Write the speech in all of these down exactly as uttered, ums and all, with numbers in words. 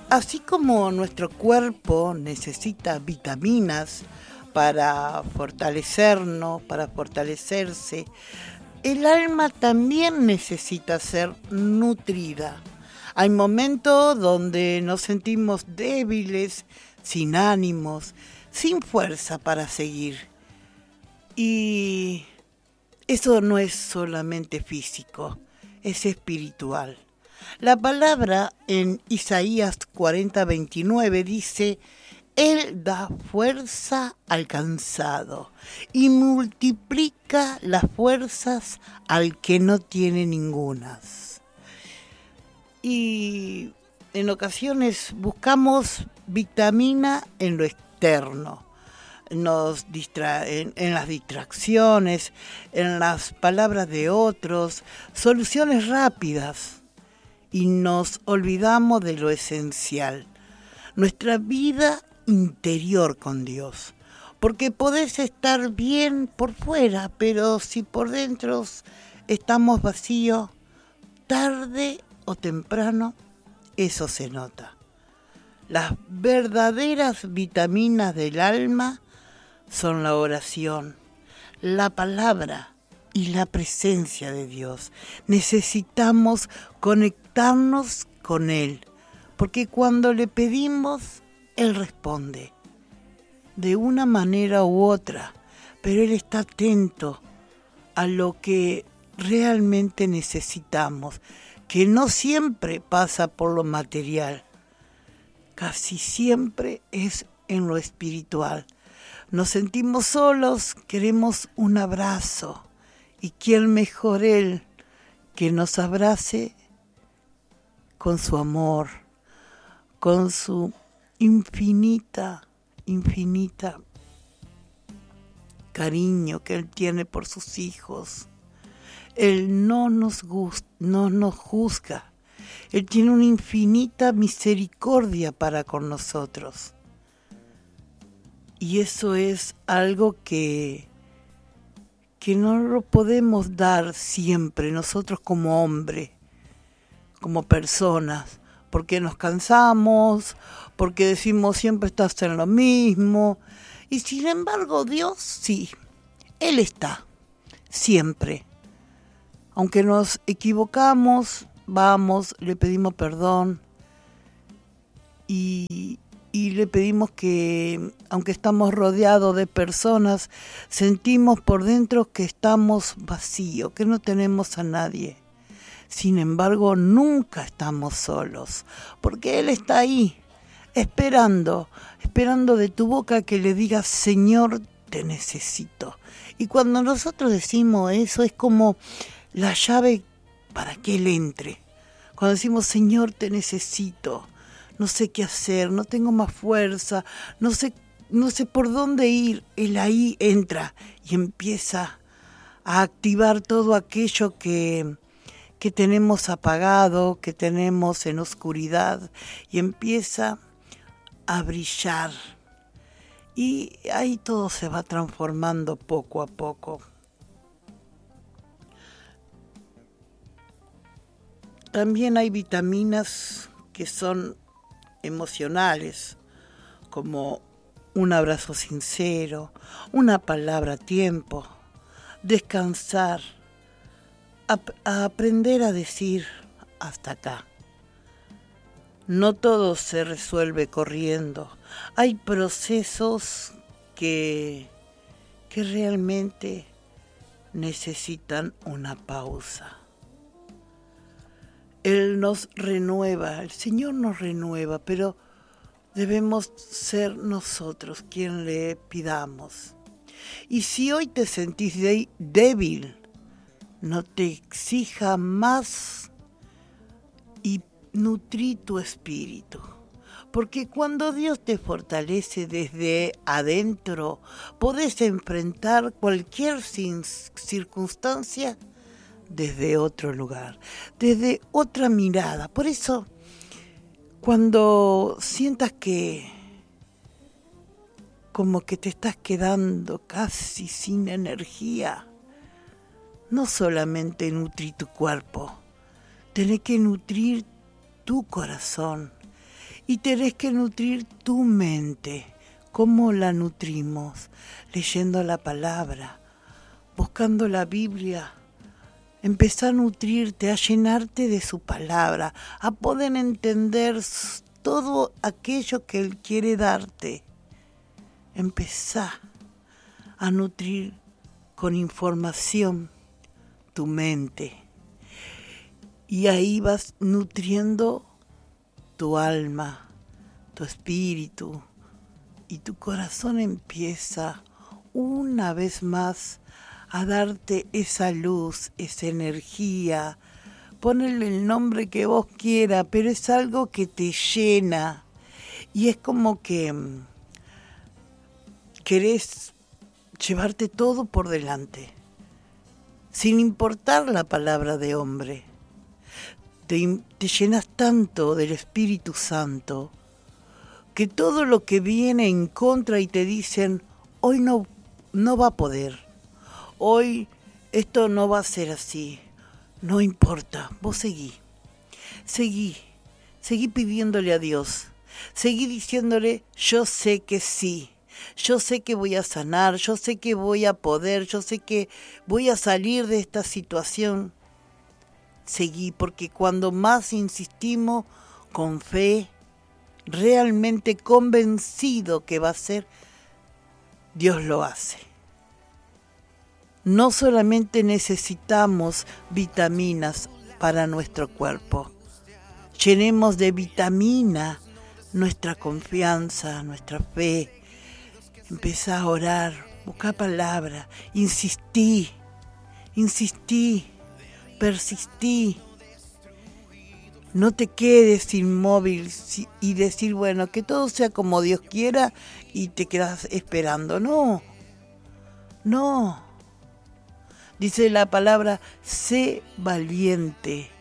Así como nuestro cuerpo necesita vitaminas para fortalecernos, para fortalecerse, el alma también necesita ser nutrida. Hay momentos donde nos sentimos débiles, sin ánimos, sin fuerza para seguir. Y eso no es solamente físico, es espiritual. La palabra en Isaías cuarenta veintinueve dice: Él da fuerza al cansado y multiplica las fuerzas al que no tiene ningunas. Y en ocasiones buscamos vitamina en lo externo, nos distraen en las distracciones, en las palabras de otros, soluciones rápidas. Y nos olvidamos de lo esencial, nuestra vida interior con Dios. Porque podés estar bien por fuera, pero si por dentro estamos vacíos, tarde o temprano, eso se nota. Las verdaderas vitaminas del alma son la oración, la palabra y la presencia de Dios. Necesitamos conectarnos con Él, porque cuando le pedimos, Él responde, de una manera u otra, pero Él está atento a lo que realmente necesitamos, que no siempre pasa por lo material, casi siempre es en lo espiritual. Nos sentimos solos, queremos un abrazo. ¿Y quién mejor Él que nos abrace con su amor, con su infinita, infinita cariño que Él tiene por sus hijos? Él no nos gust- no nos juzga. Él tiene una infinita misericordia para con nosotros. Y eso es algo que que no lo podemos dar siempre nosotros como hombres, como personas, porque nos cansamos, porque decimos siempre estás en lo mismo, y sin embargo Dios sí, Él está, siempre. Aunque nos equivocamos, vamos, le pedimos perdón y Y le pedimos que, aunque estamos rodeados de personas, sentimos por dentro que estamos vacíos, que no tenemos a nadie. Sin embargo, nunca estamos solos, porque Él está ahí, esperando, esperando de tu boca que le digas, Señor, te necesito. Y cuando nosotros decimos eso, es como la llave para que Él entre. Cuando decimos, Señor, te necesito. No sé qué hacer, no tengo más fuerza, no sé, no sé por dónde ir. Él ahí entra y empieza a activar todo aquello que, que tenemos apagado, que tenemos en oscuridad, y empieza a brillar. Y ahí todo se va transformando poco a poco. También hay vitaminas que son emocionales, como un abrazo sincero, una palabra a tiempo, descansar, ap- a aprender a decir hasta acá. No todo se resuelve corriendo. Hay procesos que, que realmente necesitan una pausa. Él nos renueva, el Señor nos renueva, pero debemos ser nosotros quien le pidamos. Y si hoy te sentís de- débil, no te exija más y nutrí tu espíritu. Porque cuando Dios te fortalece desde adentro, podés enfrentar cualquier sin- circunstancia desde otro lugar, desde otra mirada. Por eso, cuando sientas que como que te estás quedando casi sin energía, no solamente nutrí tu cuerpo, tenés que nutrir tu corazón Y tenés que nutrir tu mente. ¿Cómo la nutrimos? Leyendo la palabra, buscando la Biblia. Empezá a nutrirte, a llenarte de su palabra, a poder entender todo aquello que Él quiere darte. Empezá a nutrir con información tu mente. Y ahí vas nutriendo tu alma, tu espíritu, y tu corazón empieza una vez más a darte esa luz, esa energía. Ponle el nombre que vos quieras, pero es algo que te llena. Y es como que mm, querés llevarte todo por delante, sin importar la palabra de hombre. Te, te llenas tanto del Espíritu Santo que todo lo que viene en contra y te dicen, hoy no, no va a poder, hoy esto no va a ser así, no importa, vos seguí, seguí, seguí pidiéndole a Dios, seguí diciéndole, yo sé que sí, yo sé que voy a sanar, yo sé que voy a poder, yo sé que voy a salir de esta situación. Seguí, porque cuando más insistimos con fe, realmente convencido que va a ser, Dios lo hace. No solamente necesitamos vitaminas para nuestro cuerpo, llenemos de vitamina nuestra confianza, nuestra fe. Empezá a orar, busca palabra, insistí, insistí, persistí. No te quedes inmóvil y decir, bueno, que todo sea como Dios quiera y te quedas esperando. No, no. Dice la palabra, sé valiente.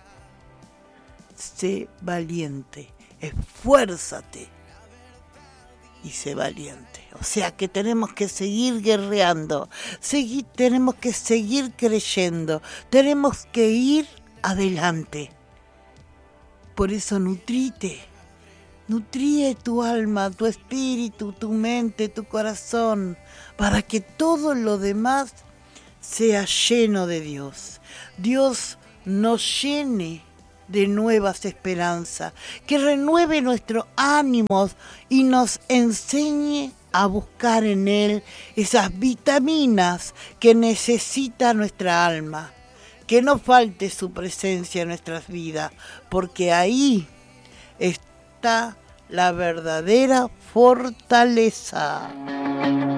Sé valiente. Esfuérzate y sé valiente. O sea que tenemos que seguir guerreando, seguir, tenemos que seguir creyendo, tenemos que ir adelante. Por eso nutrite, nutríe tu alma, tu espíritu, tu mente, tu corazón, para que todo lo demás sea lleno de Dios. Dios nos llene de nuevas esperanzas, que renueve nuestros ánimos y nos enseñe a buscar en Él esas vitaminas que necesita nuestra alma. Que no falte su presencia en nuestras vidas, porque ahí está la verdadera fortaleza.